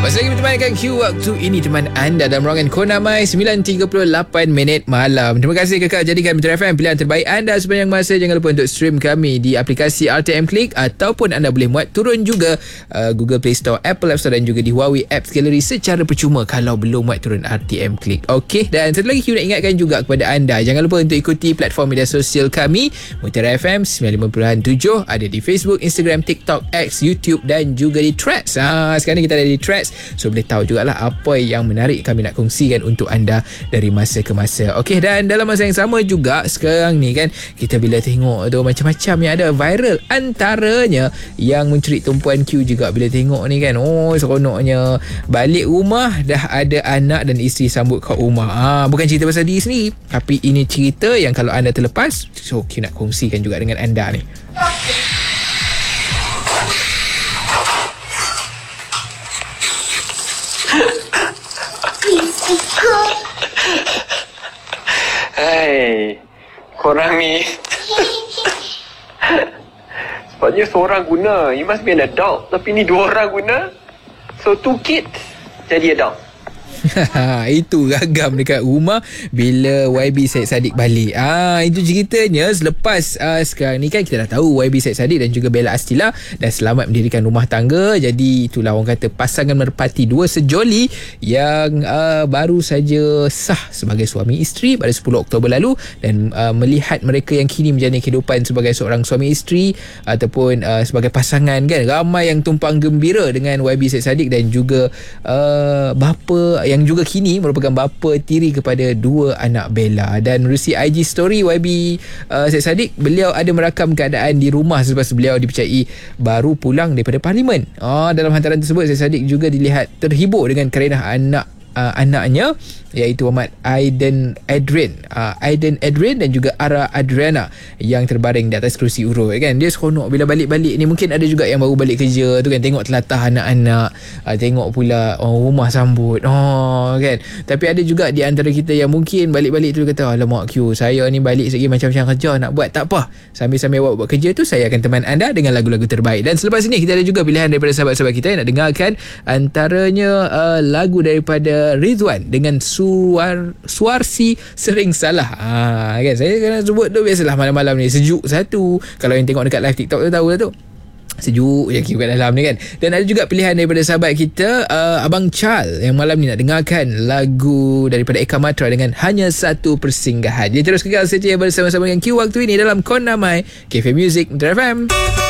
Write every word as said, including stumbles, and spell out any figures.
Masih lagi bertemankan Q waktu ini teman anda dalam ruangan Konamai sembilan tiga puluh lapan minit malam. Terima kasih kekal jadikan Metro F M pilihan terbaik anda sepanjang masa. Jangan lupa untuk stream kami di aplikasi R T M Click ataupun anda boleh muat turun juga uh, Google Play Store, Apple App Store dan juga di Huawei Apps Gallery secara percuma kalau belum muat turun R T M Click. Okey, dan satu lagi Q nak ingatkan juga kepada anda, jangan lupa untuk ikuti platform media sosial kami Metro F M sembilan puluh lima perpuluhan tujuh, ada di Facebook, Instagram, TikTok, X, YouTube dan juga di Threads. Ha, sekarang ni kita ada di Threads, so boleh tahu jugalah apa yang menarik kami nak kongsikan untuk anda dari masa ke masa. Okey, dan dalam masa yang sama juga sekarang ni kan, kita bila tengok tu macam-macam yang ada viral, antaranya yang mencuri tumpuan Q juga bila tengok ni kan. Oh, seronoknya balik rumah dah ada anak dan isteri sambut kat rumah. Ha, bukan cerita pasal diri sendiri, tapi ini cerita yang kalau anda terlepas, so Q nak kongsikan juga dengan anda ni. Hai, korang ni sepatutnya seorang guna. You must be an adult. Tapi ni dua orang guna. So two kids jadi adult. Itu ragam dekat rumah bila Y B Syed Saddiq balik. Ah, itu ceritanya selepas uh, sekarang ni kan kita dah tahu Y B Syed Saddiq dan juga Bella Astila dah selamat mendirikan rumah tangga. Jadi itulah orang kata pasangan merpati dua sejoli yang uh, baru saja sah sebagai suami isteri pada sepuluh Oktober lalu, dan uh, melihat mereka yang kini menjalani kehidupan sebagai seorang suami isteri ataupun uh, sebagai pasangan kan, ramai yang tumpang gembira dengan Y B Syed Saddiq dan juga uh, bapa yang juga kini merupakan bapa tiri kepada dua anak Bella. Dan menerusi I G story Y B uh, Syed Saddiq, beliau ada merakam keadaan di rumah selepas beliau dipercayai baru pulang daripada parlimen. Oh, dalam hantaran tersebut Syed Saddiq juga dilihat terhibur dengan kerenah anak Uh, anaknya iaitu Muhammad Aiden Adrian uh, Aiden Adrian dan juga Ara Adriana yang terbaring di atas kerusi urut kan. Dia seronok bila balik-balik ni. Mungkin ada juga yang baru balik kerja tu kan, tengok telatah anak-anak, uh, tengok pula oh, rumah sambut oh kan. Tapi ada juga di antara kita yang mungkin balik-balik tu kata, alamak Q, saya ni balik sekali macam-macam kerja nak buat. Tak apa, sambil-sambil buat, buat kerja tu saya akan teman anda dengan lagu-lagu terbaik. Dan selepas ini kita ada juga pilihan daripada sahabat-sahabat kita yang nak dengarkan, antaranya uh, lagu daripada Ridwan dengan Suar Suarsi Sering Salah. Ha, kan saya kena sebut tu, biasalah malam-malam ni sejuk satu. Kalau yang tengok dekat live TikTok tu tahu lah tu. Sejuk je kat dalam ni kan. Dan ada juga pilihan daripada sahabat kita uh, Abang Chal yang malam ni nak dengarkan lagu daripada Eka Matra dengan Hanya Satu Persinggahan. Dia terus kekal setia bersama-sama dengan Q waktu ini dalam Konamai Cafe Music Metro F M.